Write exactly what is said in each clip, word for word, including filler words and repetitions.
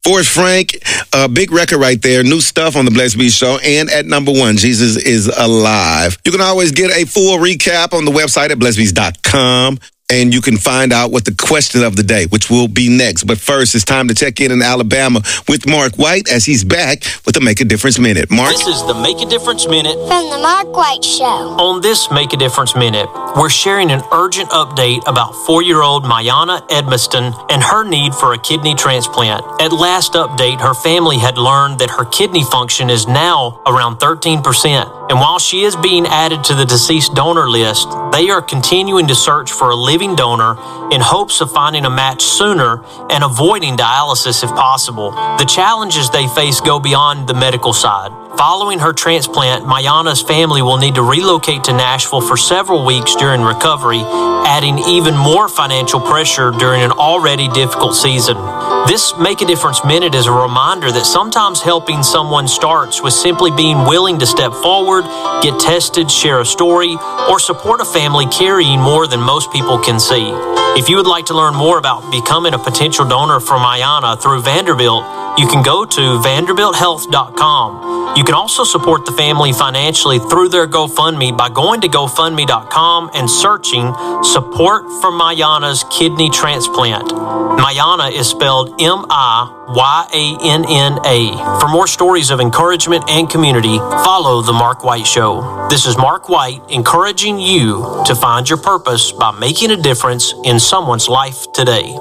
Forrest Frank, a big record right there. New stuff on the Blessed Beast Show. And at number one, Jesus is Alive. You can always get a full recap on the website at blessed beast dot com. And you can find out what the question of the day, which will be next. But first, it's time to check in in Alabama with Mark White as he's back with the Make a Difference Minute. Mark? This is the Make a Difference Minute from the Mark White Show. On this Make a Difference Minute, we're sharing an urgent update about four-year-old Mayana Edmiston and her need for a kidney transplant. At last update, her family had learned that her kidney function is now around thirteen percent. And while she is being added to the deceased donor list, they are continuing to search for a living donor in hopes of finding a match sooner and avoiding dialysis if possible. The challenges they face go beyond the medical side. Following her transplant, Mayana's family will need to relocate to Nashville for several weeks during recovery, adding even more financial pressure during an already difficult season. This Make a Difference Minute is a reminder that sometimes helping someone starts with simply being willing to step forward, get tested, share a story, or support a family carrying more than most people can see. If you would like to learn more about becoming a potential donor for Mayana through Vanderbilt, you can go to vanderbilt health dot com. You can also support the family financially through their GoFundMe by going to go fund me dot com and searching Support for Mayana's Kidney Transplant. Mayana is spelled M I Y A N N A. For more stories of encouragement and community, follow The Mark White Show. This is Mark White encouraging you to find your purpose by making a difference in someone's life today.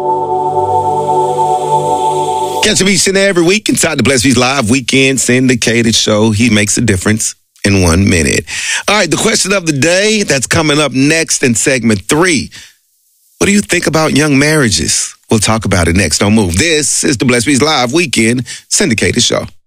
Catch him each and every week inside the Blessed Beast Live Weekend syndicated show. He makes a difference in one minute. All right, the question of the day that's coming up next in segment three. What do you think about young marriages? We'll talk about it next. Don't move. This is the Blessed Beast Live Weekend syndicated show.